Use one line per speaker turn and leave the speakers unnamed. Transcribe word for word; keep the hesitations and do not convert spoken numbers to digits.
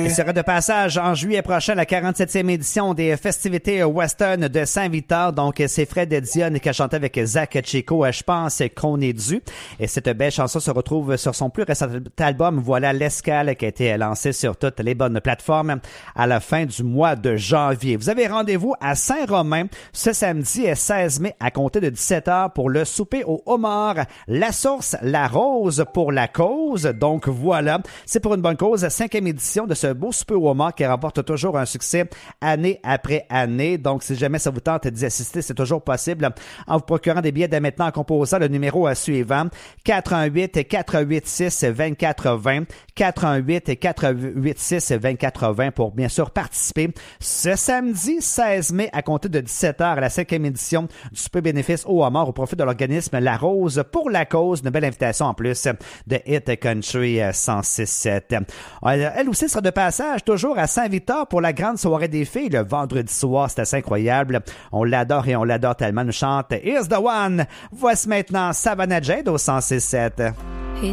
Il sera de passage en juillet prochain, la quarante-septième édition des festivités western de Saint-Victor. Donc, c'est Fred Dionne qui a chanté avec Zach Chico, je pense qu'on est dû. Et cette belle chanson se retrouve sur son plus récent album, Voilà l'Escale, qui a été lancé sur toutes les bonnes plateformes à la fin du mois de janvier. Vous avez rendez-vous à Saint-Romain ce samedi seize mai à compter de dix-sept heures pour le souper au homard, la source, la rose pour la cause. Donc voilà, c'est pour une bonne cause. Cinquième édition de ce beau souper au homard qui remporte toujours un succès année après année. Donc si jamais ça vous tente d'y assister, c'est toujours possible en vous procurant des billets dès maintenant en composant le numéro suivant quatre un huit, quatre huit six, deux quatre deux zéro, quatre un huit, quatre huit six, deux quatre deux zéro pour bien sûr participer ce samedi seize mai à compter de dix-sept heures à la cinquième édition du souper bénéfice au homard au profit de l'organisme La Rose pour la cause. Une belle invitation en plus de Hit Country cent six sept. Elle aussi sera de passage toujours à Saint-Victor pour la grande soirée des filles le vendredi soir. C'est assez incroyable. On l'adore et on l'adore tellement. Nous chante Here's the One. Voici maintenant Savannah Jade au cent six sept.